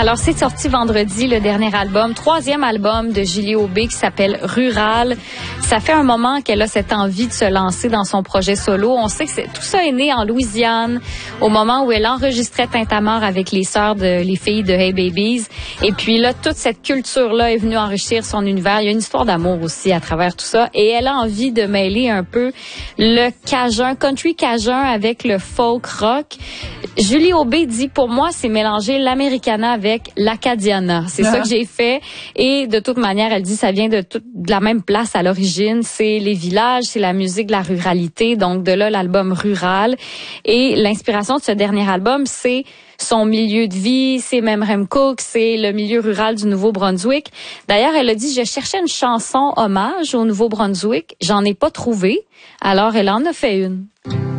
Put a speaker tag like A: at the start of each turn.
A: Alors, c'est sorti vendredi, le dernier album, 3e album de Julie Aubé qui s'appelle Rural. Ça fait un moment qu'elle a cette envie de se lancer dans son projet solo. On sait que tout ça est né en Louisiane, au moment où elle enregistrait Tintamarre avec les filles de Hey Babies. Et puis là, toute cette culture-là est venue enrichir son univers. Il y a une histoire d'amour aussi à travers tout ça. Et elle a envie de mêler un peu le cajun, country cajun avec le folk rock. Julie Aubé dit, pour moi, c'est mélanger l'Americana avec l'Acadiana. C'est ça que j'ai fait. Et de toute manière, elle dit, ça vient de la même place à l'origine. C'est les villages, c'est la musique de la ruralité. Donc, de là, l'album Rural. Et l'inspiration de ce dernier album, c'est son milieu de vie, c'est Memramcook, c'est le milieu rural du Nouveau-Brunswick. D'ailleurs, elle a dit, je cherchais une chanson hommage au Nouveau-Brunswick. J'en ai pas trouvé. Alors, elle en a fait une.